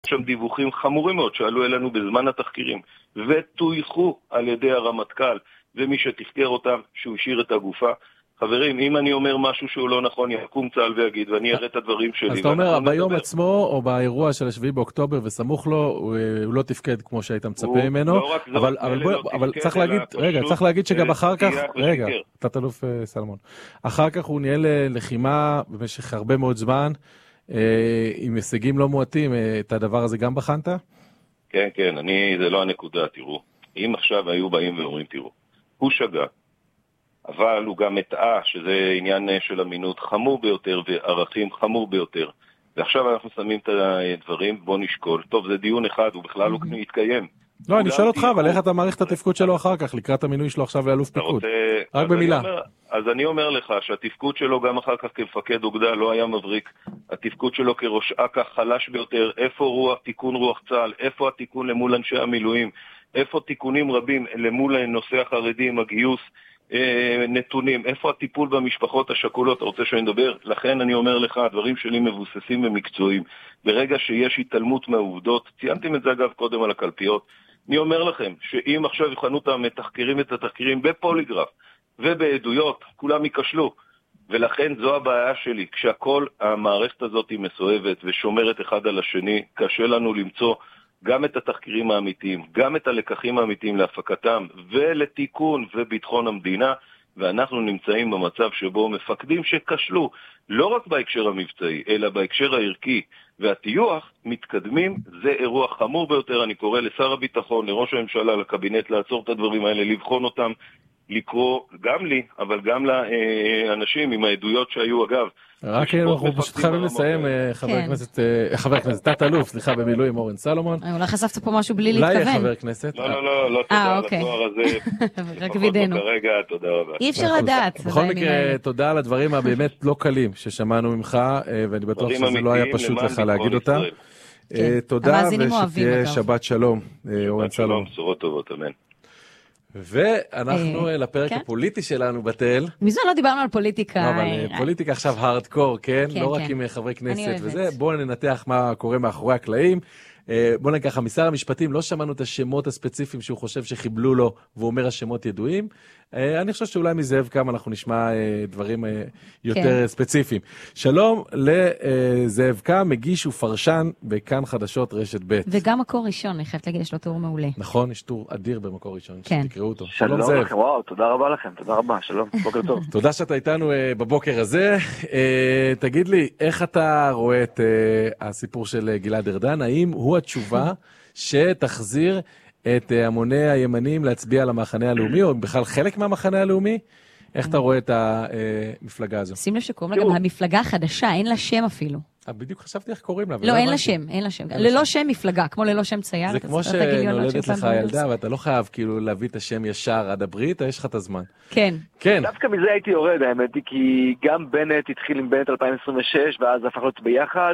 שם דיווחים חמורים מאוד שעלו אלינו בזמן התחקירים, ותויכו על ידי הרמטכ"ל ומי שתחקר אותם שהוא השאיר את הגופה. חברים, אם אני אומר משהו שהוא לא נכון, יקום צה"ל ויגיד, ואני אראה את הדברים שלי. אז אתה אומר, ביום עצמו, או באירוע של 7 באוקטובר וסמוך לו, הוא לא תפקד כמו שהיית מצפה ממנו. אבל צריך להגיד שגם אחר כך, רגע, תת-אלוף סלמון, אחר כך הוא ניהל לחימה במשך הרבה מאוד זמן, עם הישגים לא מועטים, את הדבר הזה גם בחנת? כן, כן, זה לא הנקודה, תראו. אם עכשיו היו באים ואומרים, תראו, הוא שגה, אבל הוא גם מטעה, שזה עניין של אמינות חמור ביותר וערכים חמור ביותר. ועכשיו אנחנו שמים את הדברים, בוא נשקול. טוב, זה דיון אחד, הוא בכלל לא יתקיים. לא, אני שואל אותך, אבל איך אתה מעריך את התפקוד שלו אחר כך, לקראת המינוי שלו עכשיו לאלוף פיקוד? רק במילה. אז אני אומר לך שהתפקוד שלו גם אחר כך כמפקד אוגדה לא היה מבריק. התפקוד שלו כראש אכ"א חלש ביותר. איפה תיקון רוח צה"ל? איפה התיקון למול אנשי המילואים? איפה תיקונים רבים למול נושא החרדים, הגיוס? נתונים, איפה הטיפול במשפחות השכולות, אתה רוצה שאני אדבר? לכן אני אומר לך, הדברים שלי מבוססים ומקצועיים. ברגע שיש התעלמות מהעובדות, ציינתם את זה אגב קודם על הקלפיות, אני אומר לכם שאם עכשיו יבחנו אותם מתחקרים את התחקירים בפוליגרף ובעדויות, כולם ייכשלו. ולכן זו הבעיה שלי, כשהכל המערכת הזאת היא מסואבת ושומרת אחד על השני, קשה לנו למצוא גם את התחקירים האמיתיים, גם את הלקחים האמיתיים להפקתם ולתיקון וביטחון המדינה, ואנחנו נמצאים במצב שבו מפקדים שכשלו, לא רק בהקשר המבצעי, אלא בהקשר הערכי והטיוח, מתקדמים. זה אירוע חמור ביותר. אני קורא לשר הביטחון, לראש הממשלה, לקבינט, לעצור את הדברים האלה, לבחון אותם, לקרוא גם לי, אבל גם לאנשים עם העדויות שהיו אגב. רק אנחנו פשוט חייבים לסיים, חבר הכנסת, תת-אלוף, סליחה, במילואים, אורן סלומון. אולי חשפת פה משהו בלי להתכוון. אולי חבר כנסת. לא, תודה על התואר הזה. רק וידאנו. כרגע, תודה רבה. אי אפשר לדעת. בכל מקרה, תודה על הדברים הבאמת לא קלים ששמענו ממך, ואני בטוח שזה לא היה פשוט לך להגיד אותם. תודה, ושתהיה שבת שלום, אורן סלומון. בשורות טובות, אמן. ואנחנו לפרק הפוליטי שלנו בתל. מזמן לא דיברנו על פוליטיקה. אבל פוליטיקה עכשיו הארדקור, כן? לא רק עם חברי כנסת וזה. בואו ננתח מה קורה מאחורי הקלעים. בואו נגיד ככה, משר המשפטים לא שמענו את השמות הספציפיים שהוא חושב שחיבלו לו, והוא אומר השמות ידועים. אני חושב שאולי מזאב כמה אנחנו נשמע דברים יותר ספציפיים. שלום לזאב קם, מגיש ופרשן בכאן חדשות רשת ב'. וגם מקור ראשון, אני חייבת להגיד, יש לו תיאור מעולה. נכון, יש תיאור אדיר במקור ראשון, כן. שתקראו אותו. שלום זאב. לכם, וואו, תודה רבה לכם, תודה רבה, שלום, בוקר טוב. תודה שאתה איתנו בבוקר הזה. תגיד לי, איך אתה רואה את הסיפור של גלעד ארדן? האם הוא התשובה שתחזיר את המוני הימנים להצביע על המחנה הלאומי, או בכלל חלק מהמחנה הלאומי? איך אתה רואה את המפלגה הזו? שים לב שקוראים לה גם המפלגה החדשה, אין לה שם אפילו. בדיוק חשבתי איך קוראים לה. לא, אין לה שם, אין לה שם. ללא שם מפלגה, כמו ללא שם צייר. זה כמו שנולדת לך ילדה, ואתה לא חייב כאילו להביא את השם ישר עד הברית, יש לך את הזמן. כן. כן. דווקא מזה הייתי יורד, האמת היא, כי גם בנט התחיל עם בנט 2026, ואז הפך להיות ביחד,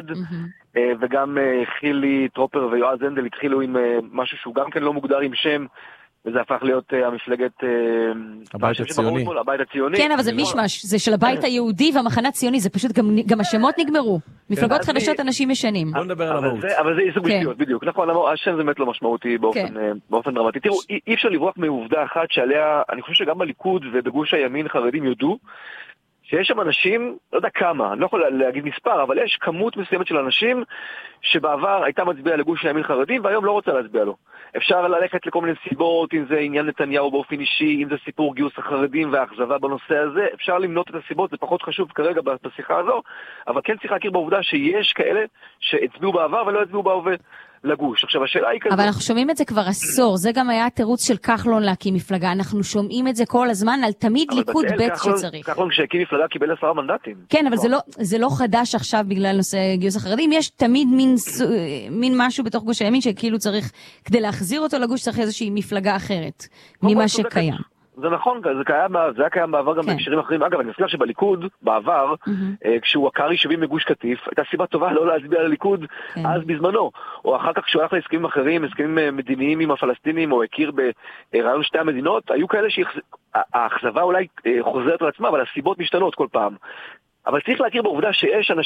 וגם חילי, טרופר ויועז הנדל התחילו עם משהו שהוא גם כן לא מוגדר עם שם, וזה הפך להיות המפלגת הבית הציוני. הבית הציוני. כן, אבל זה מישמש, זה של הבית היהודי והמחנה הציוני, זה פשוט גם השמות נגמרו. מפלגות חדשות אנשים משנים. בוא נדבר על המהות. אבל זה איסוג אישיות, בדיוק. נכון, השם זה באמת לא משמעותי באופן דרמטי. תראו, אי אפשר לברוח מעובדה אחת שעליה, אני חושב שגם בליכוד ובגוש הימין חרדים יודו, שיש שם אנשים, לא יודע כמה, אני לא יכול להגיד מספר, אבל יש כמות מסוימת של אנשים שבעבר הייתה מצביעה לגוש הימין חרדים, והיום לא רוצה להצביע לו. אפשר ללכת לכל מיני סיבות, אם זה עניין נתניהו באופן אישי, אם זה סיפור גיוס החרדים והאכזבה בנושא הזה, אפשר למנות את הסיבות, זה פחות חשוב כרגע בשיחה הזו, אבל כן צריך להכיר בעובדה שיש כאלה שהצביעו בעבר ולא הצביעו בהווה לגוש. עכשיו השאלה היא כזאת. אבל אנחנו שומעים את זה כבר עשור, זה גם היה התירוץ של כחלון להקים מפלגה, אנחנו שומעים את זה כל הזמן על תמיד ליכוד ב' שצריך. כחלון כשהקים מפלגה קיבל 10 מנדטים. כן, אבל זה לא חדש עכשיו בגלל נושא גיוס החרדים, יש תמיד מין משהו בתוך גוש הימין שכאילו צריך, כדי להחזיר אותו לגוש צריך איזושהי מפלגה אחרת, ממה שקיים. זה נכון, זה היה קיים בעבר גם בהקשרים אחרים. אגב, אני מזכיר שבליכוד, בעבר, כשהוא עקר יישובים מגוש קטיף, הייתה סיבה טובה לא להצביע לליכוד אז בזמנו. או אחר כך כשהוא הלך להסכמים אחרים, הסכמים מדיניים עם הפלסטינים, או הכיר ברעיון שתי המדינות, היו כאלה שהאכזבה אולי חוזרת על עצמה, אבל הסיבות משתנות כל פעם. אבל צריך להכיר בעובדה שיש אנשים